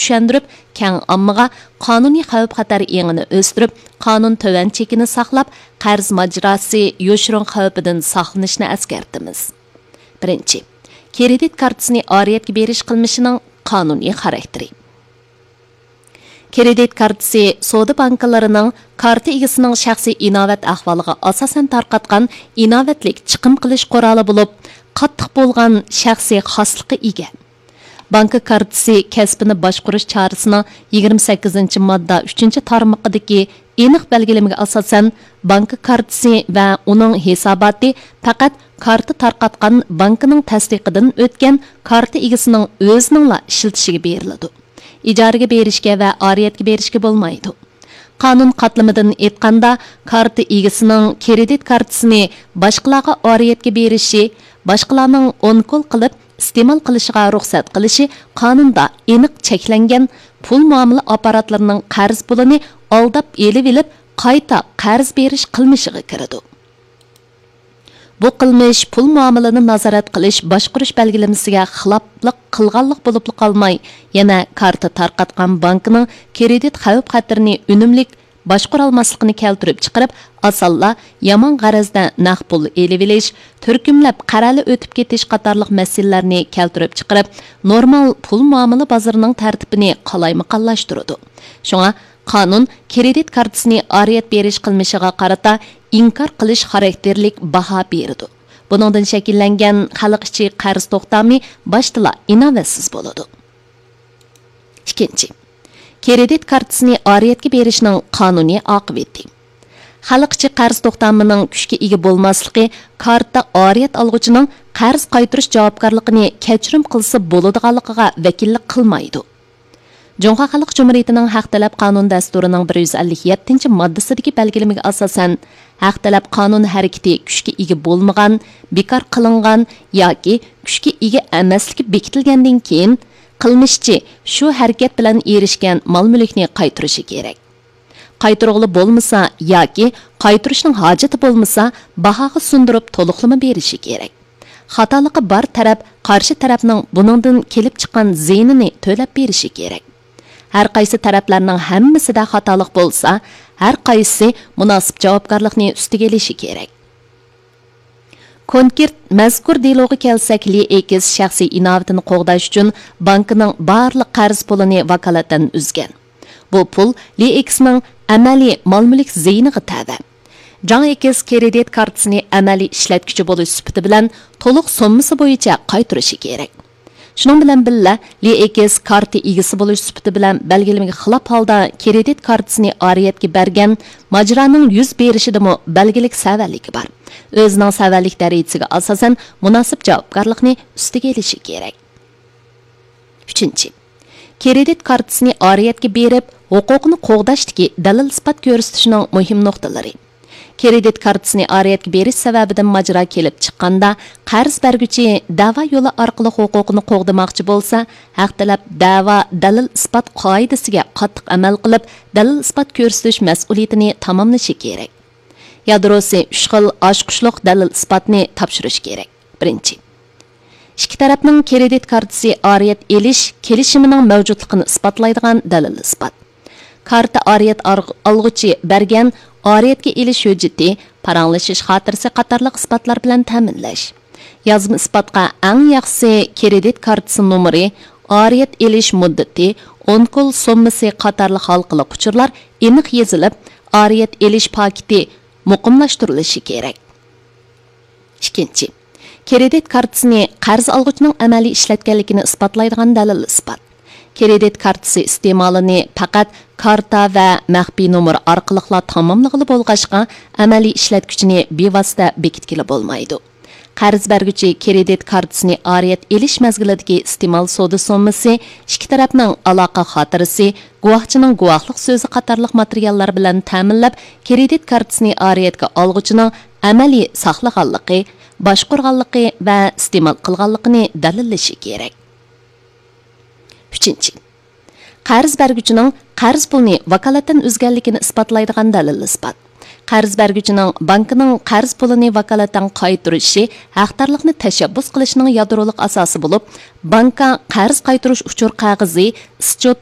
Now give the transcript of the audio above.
tushundirib, keng ommaga qonuniy xavf-xatar engini o'stirib, qonun töven chekini saqlab, qarz majrasi yo'shirin xavfidan saqlanishni eskartimiz. Birinchi, kredit kartasini oriyatga berish qilmishining qonuniy xarakteri. Kredit kartasi savdo bankalarining karta egasining shaxsiy inovat ahvoliga asosan tarqatgan inovatlik chiqim qilish quroli bo'lib, qattiq bo'lgan shaxsiy xoslikqa ega. Banka kartasi kasbini boshqarish chorasining 28-modda 3-tarmoqidagi aniq belgilamaga asosan banka kartasi va uning hisoboti faqat karta tarqatgan bankining tasdiqidan o'tgan karta egasining o'zining ishlatishiga beriladi. İcaraga berishga va oriyatga berishga bo'lmaydi. Qonun qatlamidan aytganda, karta egasining kredit kartasini boshqalarga oriyatga berishi, boshqalarning onkol qilib iste'mol qilishiga ruxsat qilishi qonunda aniq cheklangan pul muomala apparatlarining qarz pulini aldab elib olib, qayta qarz berish qilmishiga kiradi. Bu qilmish pul muomalani nazorat qilish boshqarish belgilamasiga xiloflik qilganlik bo'lib qolmay, yana karta tarqatgan bankning kredit xavf-xatarini unumlik boshqara olmasligini keltirib chiqarib, asalla yomon g'arazda naqd pul elib olish, turkumlab qarali o'tib ketish qatorliq masalalarni keltirib chiqarib, normal pul muomala bozorining tartibini qalaymaqonlashtiradi. Shunga qonun kredit kartasini oriyat berish qilmishiga qarata inkor qilish xarakterlik baho berdi. Buningdan shakllangan xalq ichi qarz to'xtami boshda inovatsiz bo'ladi. Ikkinchi, kredit kartasini oriyatga berishning qonuniy oqibati. Xalq ichi qarz to'xtamining kuchga ega bo'lmasligi karta oriyat olg'uchining qarz qaytarish javobgarligini kechirim qilsa bo'ladiganligiga vakillik qilmaydi. Cumhuriyet Xalq Cumhuriyetining haq talab qonun dasturining 157-moddasidagi belgilamaga asosan haq talab qonun harakati kuchga ega bo'lmagan, bekor qilingan yoki kuchga ega emasligi bekitilgandan keyin qilmishchi shu harakat bilan erishgan mol-mulkni qaytarishi kerak. Qaytarig'li bo'lmasa yoki qaytarishning hojati bo'lmasa, bahoga sundirib to'liqlama berishi kerak. Xatoligi bor taraf qarshi tarafning buningdan kelib chiqqan ziynini to'lab berishi kerak. Har qaysi taraflarning hammasida xatolik bo'lsa, har qaysi munosib javobgarlikni ustiga olishi kerak. Konkret mazkur deloga kelsak, Li-X shaxsiy inovatini qo'g'dash uchun bankining barliq qarz pulini vakolatdan uzgan. Bu pul Li-Xning amaliy mol-mulk ziyniga tava. Li-X kredit kartasini amaliy ishlatguchi bo'lish sifati bilan to'liq summasi bo'yicha qaytarishi kerak. Shuning bilan birga Li-X karta egasi bo'lish sifati bilan belgilamaga xilof holda kredit kartasini oriyatga bergan majroning yuz berishidami belgilik savallik bor. O'zining savallik darajasiga asosan munosib javobgarlikni ustiga olishi kerak. 3. Kredit kartasini oriyatga berib, huquqini qo'g'dashdagi dalil isbot ko'rsatishning muhim nuqtalari. Kredit kartasini oriyatga berish sababidan majra kelib chiqqanda, qarz berguchi da'vo yo'li orqali huquqini qo'g'damoqchi bo'lsa, haq talab da'vo dalil isbot qoidasiga qattiq amal qilib, dalil isbot ko'rsatish mas'uliyatini tamomlashi kerak. Yadrosi 3 xil oshqushliq dalil isbotni topshirish kerak. Birinchi, ikki tarafning kredit kartasi oriyat elish kelishimining mavjudligini isbotlaydigan dalil isbot. Karta oriyat olg'uchi bergan oriyatga elish hujjati, paranglashish xotirasi qatorliq isbotlar bilan ta'minlash. Yozma isbotga eng yaxshisi kredit kartasi nomeri, oriyat elish muddati, onkol summasi qatorliq xalqli quchurlar aniq yozilib, oriyat elish paketi muqimlashtirilishi kerak. Ikkinchi, kredit kartasini qarz olg'uchining amaliy ishlatganligini isbotlaydigan dalil isbot. Kredit kartasi iste'molini faqat karta va maxfiy nomer orqali tamomlag'ili bo'lg'ashqa amaliy ishlatguchini bevosita bekitkili bo'lmaydi. Qarz berguchi kredit kartasini oriyat elish mazgilidagi iste'mol savdo summasi, ikki tarafning aloqa xotirasi, guvohchining guvohlik so'zi qatorliq materiallar bilan ta'minlab, kredit kartasini oriyatga olg'uchining amaliy saqlaganligi, boshqarganligi va iste'mol qilganligini dalillashi kerak. 3. Qarz berguchining qarz pulni vakolatdan uzganligini isbotlaydigan dalil isbot. Qarz berguchining bankining qarz pulini vakolatdan qaytarishi haqdorlikni tashabbus qilishning yadrolik asosi bo'lib, banka qarz qaytarish uchur qog'ozi, schyot